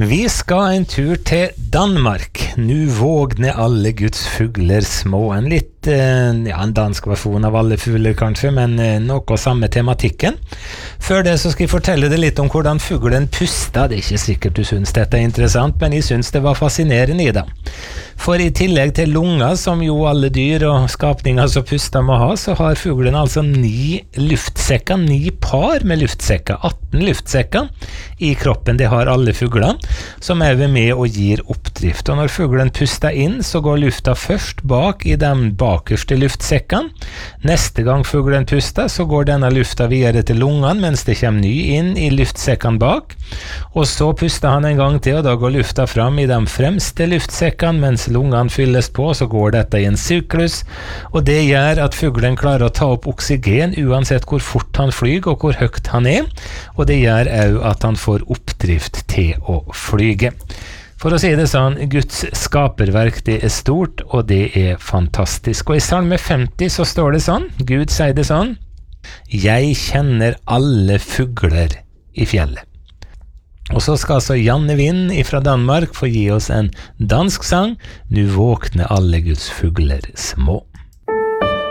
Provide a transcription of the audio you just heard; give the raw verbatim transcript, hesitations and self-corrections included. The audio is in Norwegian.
Vi skal en tur til Danmark. Nu vågne alle Guds fugler små. En litt, ja, en dansk versjon av alle fugler kanskje, men noe samme tematikken. Før det så skal jeg fortelle deg litt om hvordan fuglen puster. Det er ikke sikkert du synes dette er interessant, men jeg synes det var fascinerende i det. For i tillegg til lunger, som jo alle dyr og skapninger som puster må ha, så har fuglen altså ni luftsekker, ni par med luftsekker, atten luftsekker i kroppen. Det har alle fugler, som er med og gir oppdrift. Og når fuglen puster inn, så går lufta først bak i de bakerste luftsekkene. Neste gang fuglen puster, så går denne lufta videre til lungene, mens det kommer ny inn i luftsekkene bak. Og så puster han en gang til, og da går lufta fram i de fremste luftsekkene, mens lungene fylles på, så går dette i en syklus. Og det gjør at fuglen klarer å ta opp oksygen, uansett hvor fort han flyger og hvor høyt han er. Og det gjør også at han får oppdrift til å flyge. For å si det sånn, Guds skaperverk, det er stort, og det er fantastisk. Og i Salme femti så står det sånn, Gud sier det sånn: «Jeg kjenner alle fugler i fjellet». Og så skal altså Janne Vind fra Danmark få gi oss en dansk sang, «Nu våkne alle Guds fugler små».